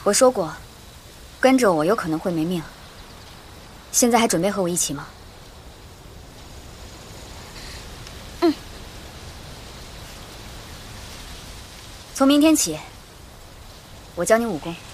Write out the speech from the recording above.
我说过，跟着我有可能会没命。现在还准备和我一起吗？嗯。从明天起，我教你武功。